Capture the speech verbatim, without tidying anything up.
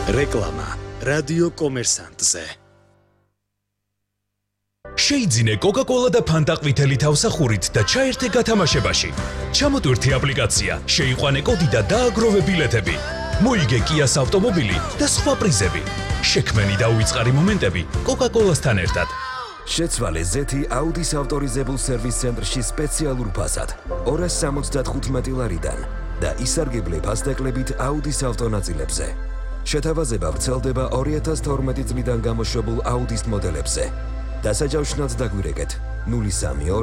რეკლამა რადიო კომერსანტზე. შეიძინე კოკა-კოლა და ფანტა ყვითელი თავსახურით და ჩაერთე გათამაშებაში. ჩამოტვირთი აპლიკაცია, შეიყვანე კოდი და დააგროვე ბილეთები. მოიგე კიას ავტომობილი და სხვა პრიზები. შექმენი და უიწყარი მომენტები კოკა-კოლასთან ერთად. შეცვალე ზეთი აუდის ავტორიზებულ სერვის ცენტრში სპეციალურ ფასად ორას სამოცდათხუთმეტი ლარიდან და ისარგებლე ფასდაკლებით აუდის ავტონაწილებზე. შეთავაზება ვრცელდება ორი ათას თორმეტი წლიდან გამოშვებულ აუდის მოდელებზე. დასაჯავშნად დაგვირეკეთ ნული სამი